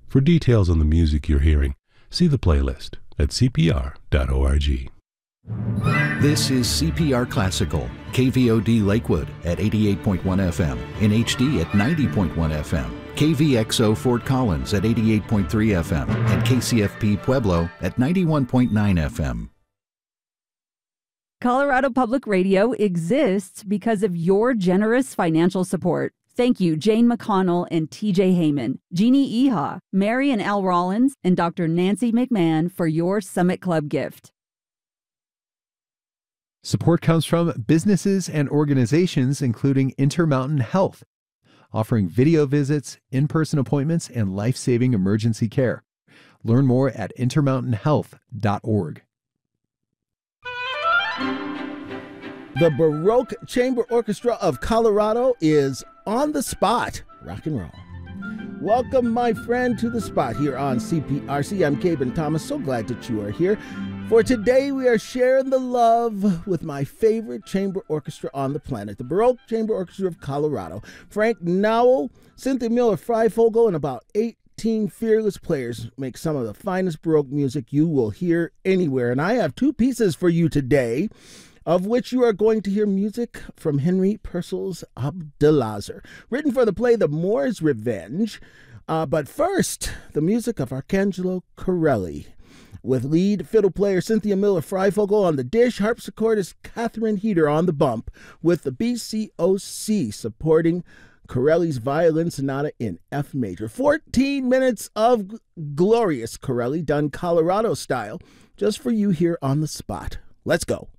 For details on the music you're hearing, see the playlist at cpr.org. This is CPR Classical, KVOD Lakewood at 88.1 FM, in HD at 90.1 FM, KVXO Fort Collins at 88.3 FM, and KCFP Pueblo at 91.9 FM. Colorado Public Radio exists because of your generous financial support. Thank you, Jane McConnell and TJ Heyman, Jeannie Eha, Mary and Al Rollins, and Dr. Nancy McMahon for your Summit Club gift. Support comes from businesses and organizations including Intermountain Health, offering video visits, in-person appointments, and life-saving emergency care. Learn more at intermountainhealth.org. The Baroque Chamber Orchestra of Colorado is on the spot. Rock and roll. Welcome, my friend, to the spot here on CPRC. I'm Caben Thomas. So glad that you are here. For today, we are sharing the love with my favorite chamber orchestra on the planet, the Baroque Chamber Orchestra of Colorado. Frank Nowell, Cynthia Miller-Freifogel, and about 18 fearless players make some of the finest Baroque music you will hear anywhere. And I have two pieces for you today, of which you are going to hear music from Henry Purcell's Abdelazar, written for the play The Moor's Revenge. But first, the music of Arcangelo Corelli, with lead fiddle player Cynthia Miller-Freifogel on the dish, harpsichordist Catherine Heater on the bump, with the BCOC supporting Corelli's violin sonata in F major. 14 minutes of glorious Corelli, done Colorado style, just for you here on the spot. Let's go.